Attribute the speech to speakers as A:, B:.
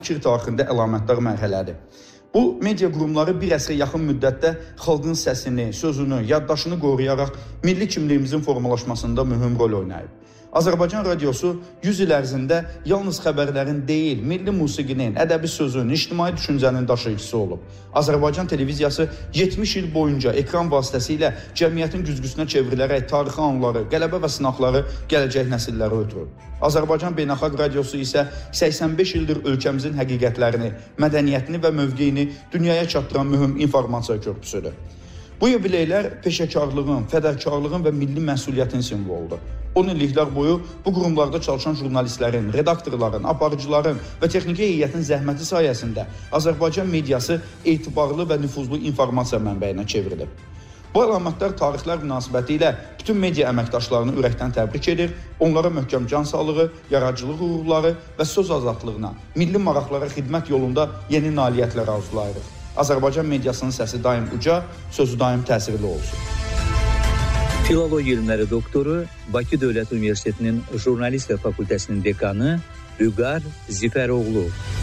A: fikir tarixində əlamətdar mərhələdir. Bu, media qurumları bir əsrə yaxın müddətdə xalqın səsini, sözünü, yaddaşını qoruyaraq milli kimliyimizin formalaşmasında mühüm rol oynayıb. Azərbaycan radiosu 100 il ərzində yalnız xəbərlərin deyil, milli musiqinin, ədəbi sözün, ictimai düşüncənin daşıyıcısı olub. Azərbaycan televiziyası 70 il boyunca ekran vasitəsilə cəmiyyətin güzgüsünə çevrilərək tarixi anları, qələbə və sınaqları gələcək nəsillərə ötürüb. Azərbaycan Beynəlxalq Radiosu isə 85 ildir ölkəmizin həqiqətlərini, mədəniyyətini və mövqeyini dünyaya çatdıran mühüm informasiya körpüsüdür. Bu yubileylər peşəkarlığın, fədakarlığın və milli məsuliyyətin simvoludur. 10 illiklər boyu bu qurumlarda çalışan jurnalistlərin, redaktorların, aparıcıların və texniki heyətin zəhməti sayəsində Azərbaycan mediası etibarlı və nüfuzlu informasiya mənbəyinə çevrilib. Bu əlamətlər tarixlər münasibəti ilə bütün media əməkdaşlarını ürəkdən təbrik edir, onlara möhkəm can sağlığı, yaradıcılıq uğurları və söz azadlığına, milli maraqlara xidmət yolunda yeni nailiyyətlər arzulayırıq. Azərbaycan mediasının səsi daim uca, sözü daim təsirli olsun.
B: Filologiya elmləri doktoru, Bakı Dövlət Universitetinin Jurnalistika Fakültəsinin dekanı Vüqar Zifəroğlu.